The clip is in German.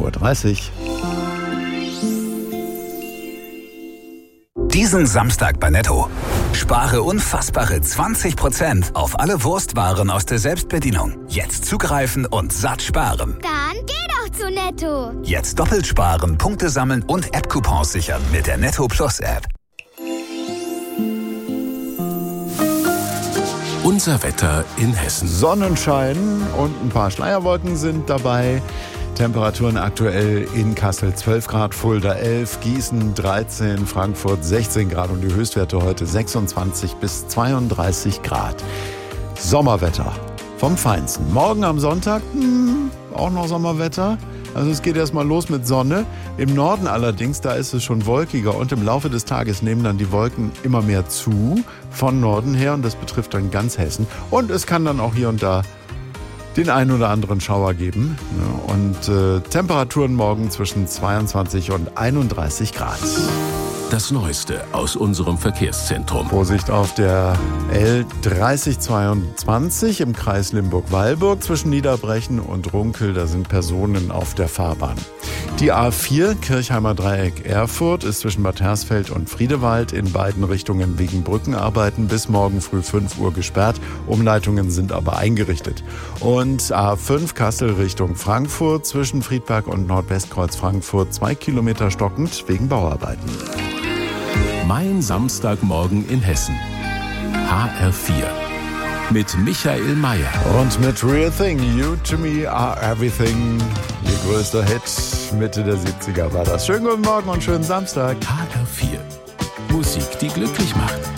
7:30 Uhr. Diesen Samstag bei Netto. Spare unfassbare 20% auf alle Wurstwaren aus der Selbstbedienung. Jetzt zugreifen und satt sparen. Dann geh doch zu Netto. Jetzt doppelt sparen, Punkte sammeln und App-Coupons sichern mit der Netto Plus App. Unser Wetter in Hessen. Sonnenschein und ein paar Schleierwolken sind dabei. Temperaturen aktuell in Kassel 12 Grad, Fulda 11, Gießen 13, Frankfurt 16 Grad und die Höchstwerte heute 26 bis 32 Grad. Sommerwetter vom Feinsten. Morgen am Sonntag auch noch Sommerwetter. Also es geht erstmal los mit Sonne. Im Norden allerdings, da ist es schon wolkiger und im Laufe des Tages nehmen dann die Wolken immer mehr zu von Norden her und das betrifft dann ganz Hessen. Und es kann dann auch hier und da den einen oder anderen Schauer geben. Und Temperaturen morgen zwischen 22 und 31 Grad. Das Neueste aus unserem Verkehrszentrum. Vorsicht auf der L3022 im Kreis Limburg-Weilburg zwischen Niederbrechen und Runkel. Da sind Personen auf der Fahrbahn. Die A4 Kirchheimer Dreieck Erfurt ist zwischen Bad Hersfeld und Friedewald in beiden Richtungen wegen Brückenarbeiten bis morgen früh 5 Uhr gesperrt. Umleitungen sind aber eingerichtet. Und A5 Kassel Richtung Frankfurt zwischen Friedberg und Nordwestkreuz Frankfurt 2 Kilometer stockend wegen Bauarbeiten. Mein Samstagmorgen in Hessen. HR4. Mit Michael Mayer. Und mit Real Thing, You to Me Are Everything. Ihr größter Hit, Mitte der 70er war das. Schönen guten Morgen und schönen Samstag. HR4. Musik, die glücklich macht.